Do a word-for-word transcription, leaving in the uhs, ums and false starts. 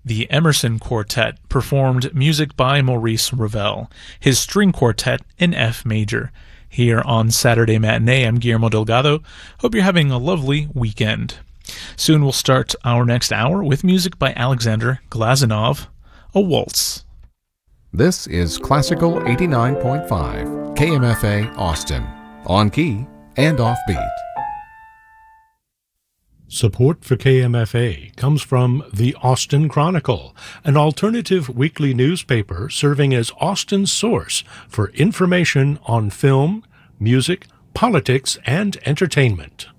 The Emerson Quartet performed music by Maurice Ravel, his string quartet in F major. Here on Saturday Matinee, I'm Guillermo Delgado. Hope you're having a lovely weekend. Soon we'll start our next hour with music by Alexander Glazunov, a waltz. This is Classical eighty-nine point five, K M F A Austin, on key and offbeat. Support for K M F A comes from the Austin Chronicle, an alternative weekly newspaper serving as Austin's source for information on film, music, politics, and entertainment.